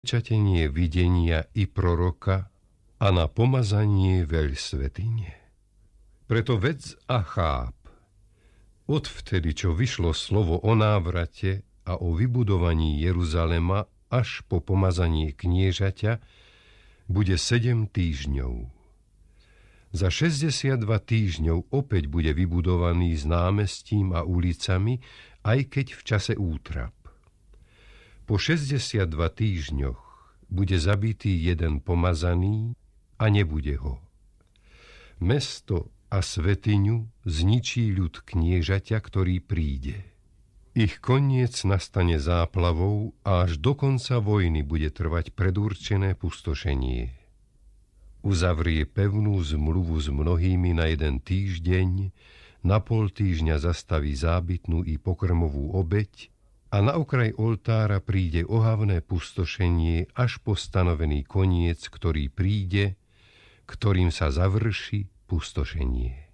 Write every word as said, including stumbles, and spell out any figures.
zapečatenie videnia i proroka a na pomazanie veľsvätyne. Preto vedz a cháp. Odvtedy, čo vyšlo slovo o návrate a o vybudovaní Jeruzalema až po pomazanie kniežaťa, bude sedem týždňov. Za šesťdesiatdva týždňov opäť bude vybudovaný s námestím a ulicami, aj keď v čase útrap. Po šesťdesiatdva týždňoch bude zabitý jeden pomazaný a nebude ho. Mesto a svätyňu zničí ľud kniežaťa, ktorý príde. Ich koniec nastane záplavou a až do konca vojny bude trvať predurčené pustošenie. Uzavrie pevnú zmluvu s mnohými na jeden týždeň, na pol týždňa zastaví zábytnú i pokrmovú obeť a na okraj oltára príde ohavné pustošenie až po stanovený koniec, ktorý príde, ktorým sa završí pustošenie.